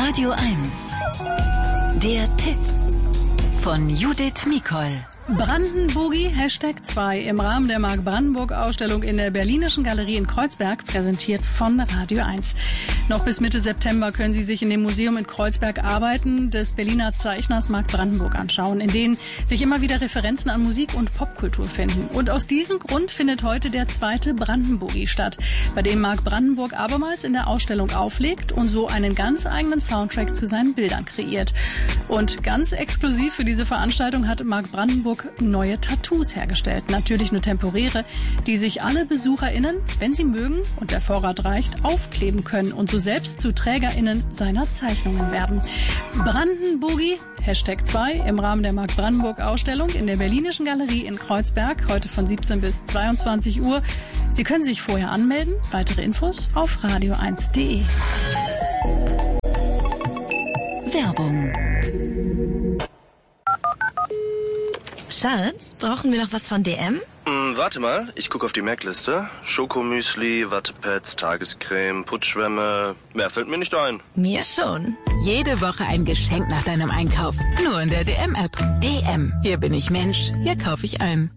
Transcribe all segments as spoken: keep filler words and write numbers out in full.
Radio eins. Der Tipp von Judith Mikol. Brandenburgi Hashtag zwei im Rahmen der Mark-Brandenburg-Ausstellung in der Berlinischen Galerie in Kreuzberg, präsentiert von Radio eins. Noch bis Mitte September können Sie sich in dem Museum in Kreuzberg Arbeiten des Berliner Zeichners Mark Brandenburg anschauen, in denen sich immer wieder Referenzen an Musik und Popkultur finden. Und aus diesem Grund findet heute der zweite Brandenburgi statt, bei dem Mark Brandenburg abermals in der Ausstellung auflegt und so einen ganz eigenen Soundtrack zu seinen Bildern kreiert. Und ganz exklusiv für diese Veranstaltung hat Mark Brandenburg neue Tattoos hergestellt. Natürlich nur temporäre, die sich alle BesucherInnen, wenn sie mögen und der Vorrat reicht, aufkleben können und so selbst zu TrägerInnen seiner Zeichnungen werden. Brandenburgi Hashtag zwei im Rahmen der Mark Brandenburg Ausstellung in der Berlinischen Galerie in Kreuzberg, heute von siebzehn bis zweiundzwanzig Uhr. Sie können sich vorher anmelden. Weitere Infos auf radio eins punkt de. Werbung. Schatz, brauchen wir noch was von D M? Hm, warte mal, ich gucke auf die Merkliste. Schokomüsli, Wattepads, Tagescreme, Putzschwämme. Mehr fällt mir nicht ein. Mir schon. Jede Woche ein Geschenk nach deinem Einkauf. Nur in der D M-App. D M. Hier bin ich Mensch. Hier kaufe ich ein.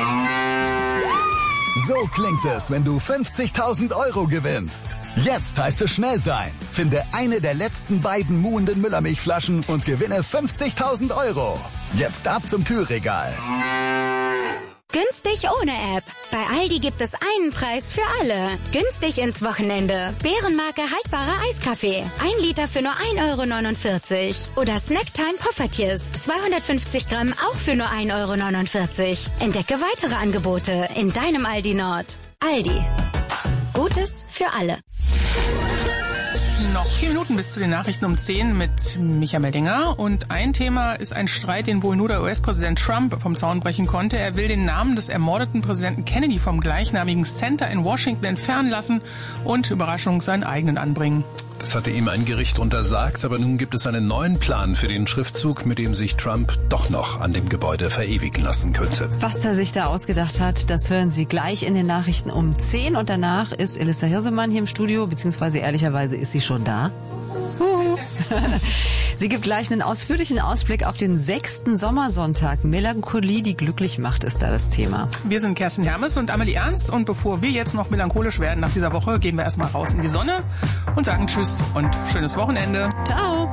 So klingt es, wenn du fünfzigtausend Euro gewinnst. Jetzt heißt es schnell sein. Finde eine der letzten beiden muhenden Müllermilchflaschen und gewinne fünfzigtausend Euro. Jetzt ab zum Kühlregal. Günstig ohne App. Bei Aldi gibt es einen Preis für alle. Günstig ins Wochenende. Bärenmarke haltbarer Eiskaffee. Ein Liter für nur ein Euro neunundvierzig. Oder Snacktime Poffertjes. zweihundertfünfzig Gramm auch für nur ein Euro neunundvierzig. Entdecke weitere Angebote in deinem Aldi Nord. Aldi. Gutes für alle. Noch vier Minuten bis zu den Nachrichten um zehn mit Micha Meldinger. Und ein Thema ist ein Streit, den wohl nur der U S-Präsident Trump vom Zaun brechen konnte. Er will den Namen des ermordeten Präsidenten Kennedy vom gleichnamigen Center in Washington entfernen lassen und, Überraschung, seinen eigenen anbringen. Das hatte ihm ein Gericht untersagt, aber nun gibt es einen neuen Plan für den Schriftzug, mit dem sich Trump doch noch an dem Gebäude verewigen lassen könnte. Was er sich da ausgedacht hat, das hören Sie gleich in den Nachrichten um zehn. Und danach ist Elissa Hirsemann hier im Studio, beziehungsweise ehrlicherweise ist sie schon da. Huhu. Sie gibt gleich einen ausführlichen Ausblick auf den sechsten Sommersonntag. Melancholie, die glücklich macht, ist da das Thema. Wir sind Kerstin Hermes und Amelie Ernst. Und bevor wir jetzt noch melancholisch werden nach dieser Woche, gehen wir erstmal raus in die Sonne und sagen Tschüss und schönes Wochenende. Ciao.